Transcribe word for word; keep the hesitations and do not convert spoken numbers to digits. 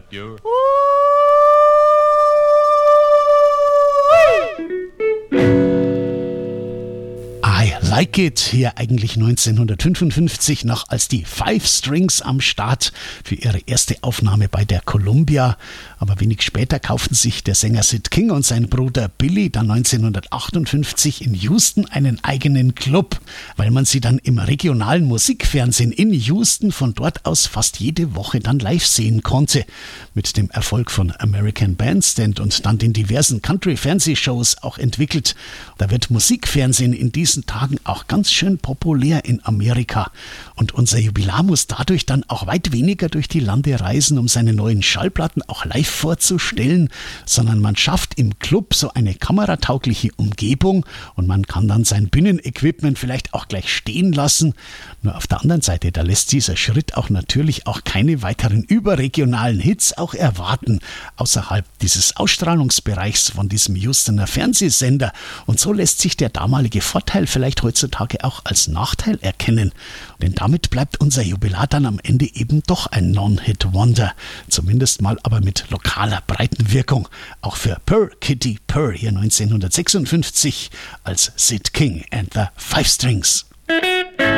you. I Like It, hier eigentlich neunzehnhundertfünfundfünfzig noch als die Five Strings am Start für ihre erste Aufnahme bei der Columbia. Aber wenig später kauften sich der Sänger Sid King und sein Bruder Billy dann neunzehnhundertachtundfünfzig in Houston einen eigenen Club, weil man sie dann im regionalen Musikfernsehen in Houston von dort aus fast jede Woche dann live sehen konnte. Mit dem Erfolg von American Bandstand und dann den diversen Country-Fernsehshows auch entwickelt. Da wird Musikfernsehen in diesen Tagen auch ganz schön populär in Amerika. Und unser Jubilar muss dadurch dann auch weit weniger durch die Lande reisen, um seine neuen Schallplatten auch live vorzustellen, sondern man schafft im Club so eine kamerataugliche Umgebung und man kann dann sein Bühnenequipment vielleicht auch gleich stehen lassen. Nur auf der anderen Seite, da lässt dieser Schritt auch natürlich auch keine weiteren überregionalen Hits auch erwarten, außerhalb dieses Ausstrahlungsbereichs von diesem Houstoner Fernsehsender. Und so lässt sich der damalige Vorteil vielleicht heutzutage auch als Nachteil erkennen. Denn damit bleibt unser Jubilar dann am Ende eben doch ein Non-Hit-Wonder. Zumindest mal aber mit lokaler Breitenwirkung. Auch für Purr Kitty Purr hier neunzehnhundertsechsundfünfzig als Sid King and the Five Strings.